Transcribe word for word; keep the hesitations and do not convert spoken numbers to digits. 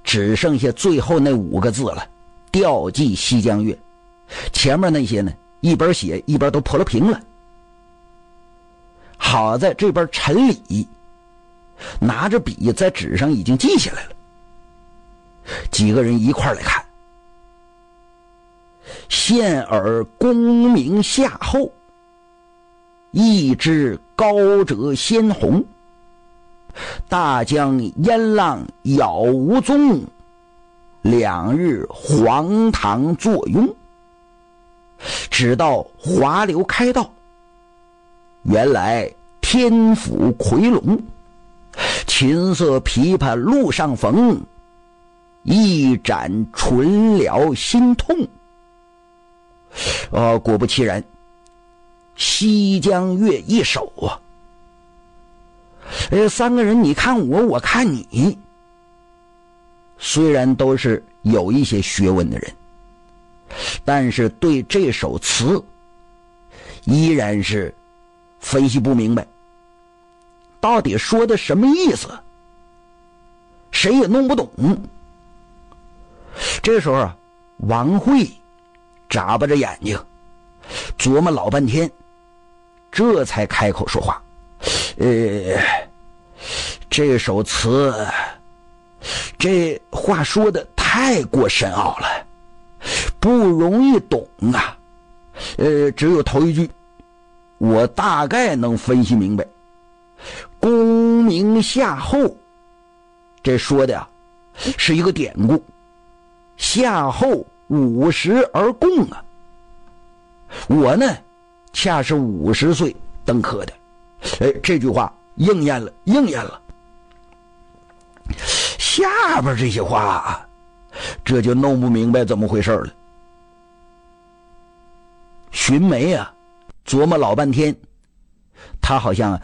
只剩下最后那五个字了，吊祭西江月。前面那些呢，一边写一边都破了屏了。好在这边陈礼拿着笔在纸上已经记下来了。几个人一块来看，现尔功名夏后，一枝高折鲜红，大江烟浪杳无踪，两日黄堂作拥。直到华流开道，原来天府夔龙，琴瑟琵琶路上逢，一展唇了心痛。呃，果不其然，西江月一首啊。呃，三个人你看我，我看你，虽然都是有一些学问的人，但是对这首词依然是分析不明白，到底说的什么意思，谁也弄不懂。这时候啊，王慧眨巴着眼睛琢磨老半天，这才开口说话。呃，这首词这话说的太过深奥了，不容易懂啊。呃，只有头一句我大概能分析明白。功名夏后，这说的呀是一个典故，夏后五十而贡啊。我呢恰是五十岁登科的，哎，这句话应验了，应验了。下边这些话这就弄不明白怎么回事了。荀眉啊琢磨老半天，他好像